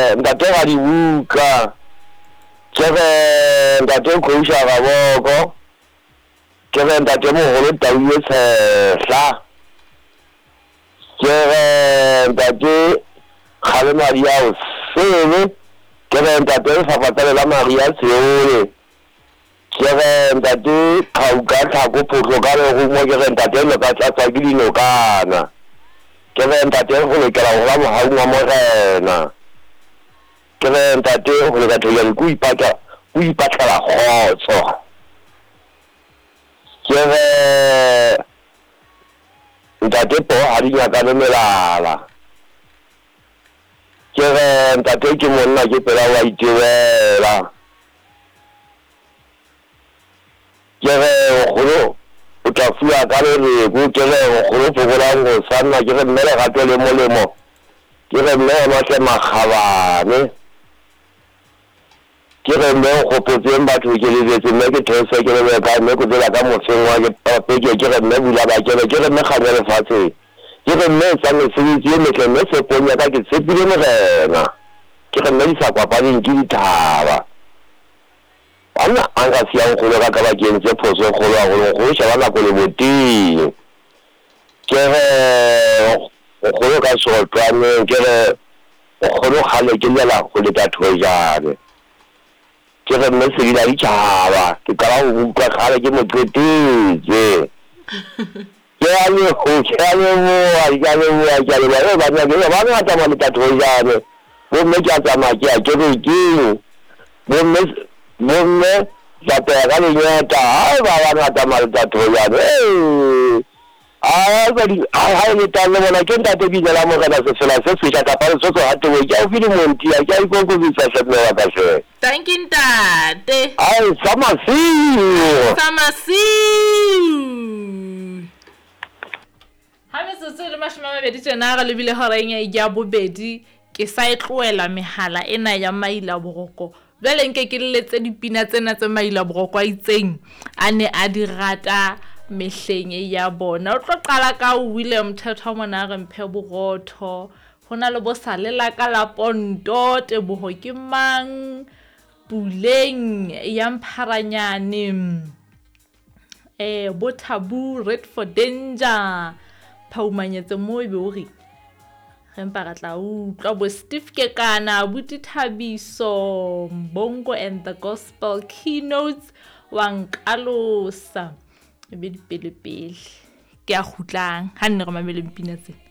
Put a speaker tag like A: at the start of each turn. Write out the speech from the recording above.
A: ntate ga di buka ke ntate Khoisa ga boko ke ntate mogolo Tauye Tshehla ke ntate Khale Maria Sele ke ntate Fafatale la Maria Seole ke ntate Khauka Tlhako Photlo ka re go mo ke ntate le ka tsa ke dinokana ke ntate go lekela go la mohaung wa morena ke ntate go le batho ya go ipatla khotso ke ntate po ha di nyaka le melala ke ntate ke monna ke pela wa itebela ke go o tla fua ka le go ke go fokola go sana ke mmele gape le molemo ke mmele ke magabane ke me go potseng batho ke leetse mme ke those ke le ka me go dela ka motseng wa ke papeke ke me bula ba ke me kganya le fatshe ke me sa me sebitse me ke me se ponya ka ke tsepile morena ke me di sa kwapaneng ke dithaba ana anga sia go le ka ba ke ntse phoso go la go shaba na go le boteng ke go ka so tsane ke go lo khale ke lela go le tatho jane ke re me se dira ditšhaba ke ka go utlwa khale ke motlotetse ke a le go ke le mo a ke le mo a ke le ba ba ta ma tatho jane bo me ke tsama ke a ke re ke bo me ya te ga le nyata ai ba ta ma tatho jane ha le tane bona ke ntate bi la mo kana se fela se se ka pa so so hate we ja o fili monti ya ke go go bitsa se nna ka se
B: thank you ntate
A: ai samasi
B: ha me se le mashima mabedi tsena ga lebile horeng ya bobedi ke sa e tloela mehala ena ya maila boroko bele nke ke letse dipina tsena tse maila boroko a itseng a ne a di rata mehleng ya bona o tlo qala ka William Mthethwa mona re mphe borotho hona le bo salela ka la ponto Teboho ke mang Puleng ya Mpharanyane bo Thabu Red for Danger Phaumanyetse mo be o re rempa ga tla utlwa bo Steve Kekana Buti Thabiso Bongo and the Gospel Keynotes Wankalosa be di pele ke a khutlang ha nne re mamele mpina tse